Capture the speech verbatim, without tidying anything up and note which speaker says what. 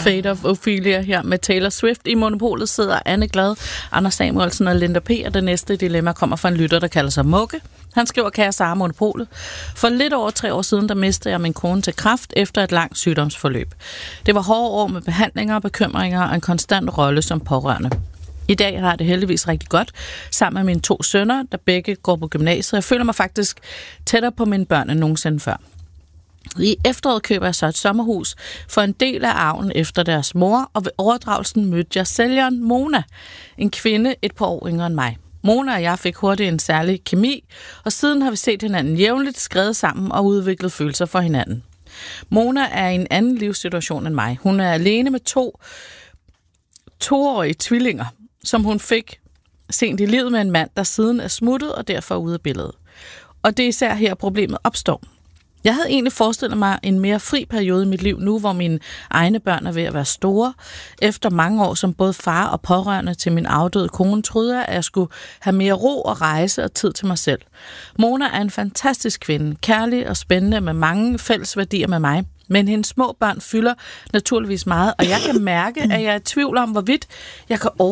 Speaker 1: Fate of Ophelia her med Taylor Swift. I Monopolet sidder Anne Glad, Anders Samuelsen og Linda P. Og det næste dilemma kommer fra en lytter, der kalder sig Mugge. Han skriver, kære Sara Monopolet. For lidt over tre år siden, der mistede jeg min kone til kræft efter et langt sygdomsforløb. Det var hårde år med behandlinger, bekymringer og en konstant rolle som pårørende. I dag har jeg det heldigvis rigtig godt, sammen med mine to sønner, der begge går på gymnasiet. Jeg føler mig faktisk tættere på mine børn end nogensinde før. I efteråret køber jeg så et sommerhus for en del af arven efter deres mor, og ved overdragelsen mødte jeg sælgeren Mona, en kvinde et par år yngre end mig. Mona og jeg fik hurtigt en særlig kemi, og siden har vi set hinanden jævnligt, skrevet sammen og udviklet følelser for hinanden. Mona er i en anden livssituation end mig. Hun er alene med to toårige tvillinger, som hun fik sent i livet med en mand, der siden er smuttet og derfor ude af billedet. Og det er især her, problemet opstår. Jeg havde egentlig forestillet mig en mere fri periode i mit liv nu, hvor mine egne børn er ved at være store. Efter mange år som både far og pårørende til min afdøde kone, troede jeg, at jeg skulle have mere ro og rejse og tid til mig selv. Mona er en fantastisk kvinde, kærlig og spændende med mange fælles værdier med mig. Men hendes små børn fylder naturligvis meget, og jeg kan mærke, at jeg er i tvivl om, hvorvidt jeg kan